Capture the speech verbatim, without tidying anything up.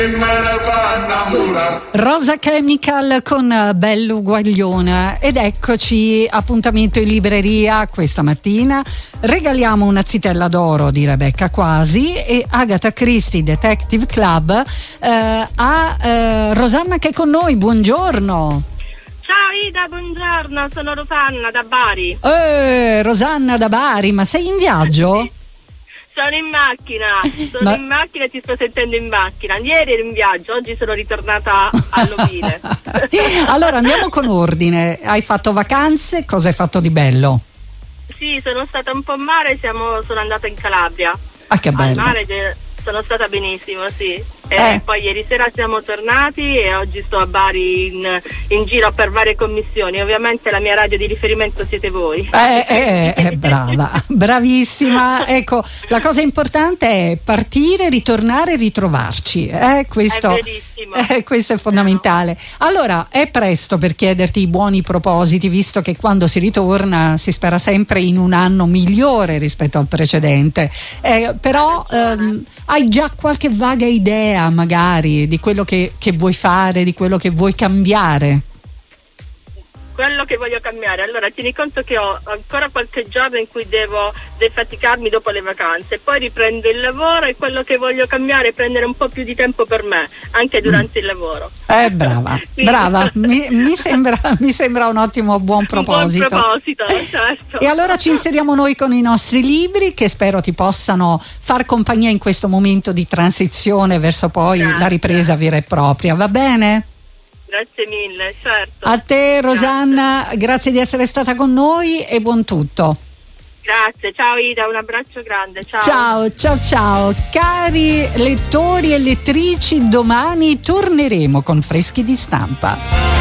Rosa Chemical con Bello Guaglione, ed eccoci, appuntamento in libreria questa mattina. Regaliamo una zitella d'oro di Rebecca Quasi e Agatha Christie Detective Club eh, a eh, Rosanna che è con noi. Buongiorno. Ciao Ida, buongiorno, sono Rosanna da Bari. Eh, Rosanna da Bari, ma sei in viaggio? Sono in macchina, sono Ma... in macchina e ti sto sentendo in macchina. Ieri ero in viaggio, oggi sono ritornata all'Ovile. Allora andiamo con ordine. Hai fatto vacanze? Cosa hai fatto di bello? Sì, sono stata un po' in mare, siamo, sono andata in Calabria. Ah, che bello. Al mare sono stata benissimo, sì. E eh. poi ieri sera siamo tornati e oggi sto a Bari in, in giro per varie commissioni. Ovviamente la mia radio di riferimento siete voi. Eh, eh, eh, brava, bravissima. Ecco, la cosa importante è partire, ritornare e ritrovarci. Eh, questo, è verissimo. Eh, questo è fondamentale. Allora, è presto per chiederti i buoni propositi, visto che quando si ritorna si spera sempre in un anno migliore rispetto al precedente. Eh, però ehm, hai già qualche vaga idea magari di quello che, che vuoi fare, di quello che vuoi cambiare? Quello che voglio cambiare, allora tieni conto che ho ancora qualche giorno in cui devo defaticarmi dopo le vacanze, poi riprendo il lavoro e quello che voglio cambiare è prendere un po' più di tempo per me, anche durante mm. il lavoro. Eh, brava, brava, mi, mi, sembra, mi sembra un ottimo buon proposito. Un buon proposito, certo. E allora ci inseriamo noi con i nostri libri che spero ti possano far compagnia in questo momento di transizione verso poi Grazie. la ripresa vera e propria, va bene? Grazie mille, certo. A te Rosanna, grazie. grazie di essere stata con noi e buon tutto. Grazie, ciao Ida, un abbraccio grande, ciao. Ciao, ciao, ciao. Cari lettori e lettrici, domani torneremo con Freschi di Stampa.